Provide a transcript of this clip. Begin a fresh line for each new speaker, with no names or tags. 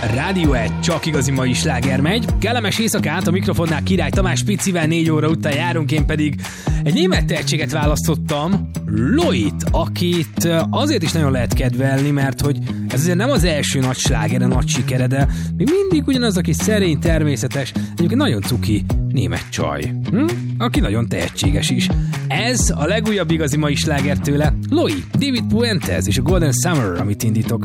Rádió 1, csak igazi mai sláger megy. Kellemes éjszakát, a mikrofonnál Király Tamás Picivel 4 óra után járunk, én pedig egy német tehetséget választottam, Loit, akit azért is nagyon lehet kedvelni, mert hogy ez azért nem az első nagy slágere, nagy sikere, de még mindig ugyanaz, aki szerény, természetes, egyébként nagyon cuki német csaj, aki nagyon tehetséges is. Ez a legújabb igazi mai sláger tőle, Loi, David Puentes és a Golden Summer, amit indítok.